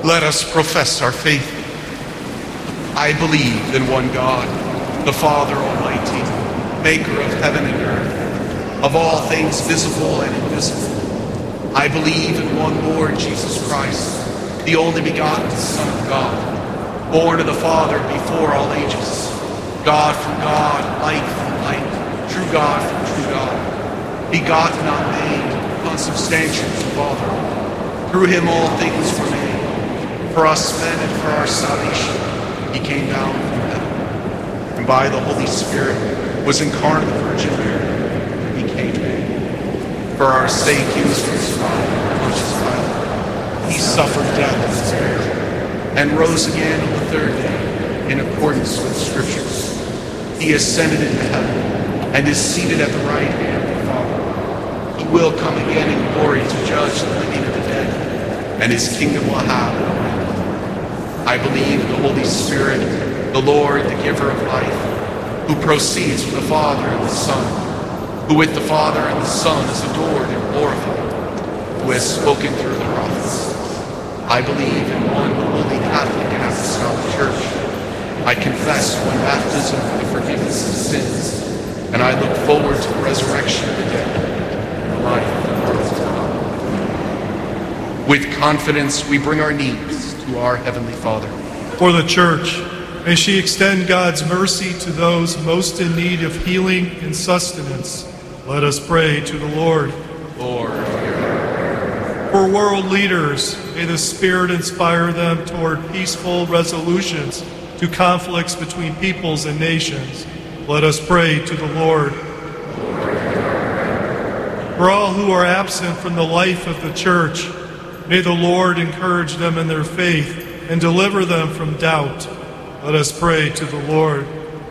Let us profess our faith. I believe in one God, the Father Almighty, maker of heaven and earth, of all things visible and invisible. I believe in one Lord Jesus Christ, the only begotten Son of God, born of the Father before all ages, God from God, light from light, true God from true God, begotten, unmade, consubstantial to the Father. Through him all things were made. For us men and for our salvation, he came down from heaven, and by the Holy Spirit was incarnate of the Virgin Mary, and became man. For our sake he was crucified and Pontius Pilate. He suffered death and was buried, and rose again on the third day, in accordance with the Scriptures. He ascended into heaven, and is seated at the right hand of the Father. He will come again in glory to judge the living and the dead, and his kingdom will have no end. I believe in the Holy Spirit, the Lord, the giver of life, who proceeds from the Father and the Son, who with the Father and the Son is adored and glorified, who has spoken through the prophets. I believe in one holy Catholic and Apostolic Church. I confess one baptism for the forgiveness of sins, and I look forward to the resurrection of the dead and the life of the world to come. With confidence, we bring our needs to our Heavenly Father. For the Church, may she extend God's mercy to those most in need of healing and sustenance. Let us pray to the Lord. Lord, for world leaders, may the Spirit inspire them toward peaceful resolutions to conflicts between peoples and nations. Let us pray to the Lord. For all who are absent from the life of the Church, may the Lord encourage them in their faith and deliver them from doubt. Let us pray to the Lord.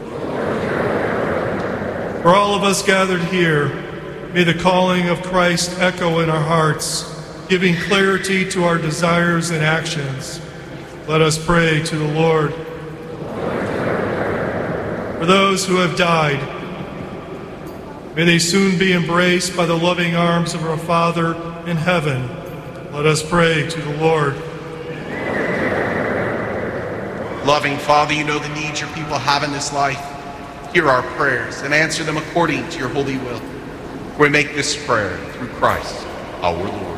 For all of us gathered here, may the calling of Christ echo in our hearts, giving clarity to our desires and actions. Let us pray to the Lord. For those who have died, may they soon be embraced by the loving arms of our Father in heaven. Let us pray to the Lord. Loving Father, you know the needs your people have in this life. Hear our prayers and answer them according to your holy will. We make this prayer through Christ, our Lord.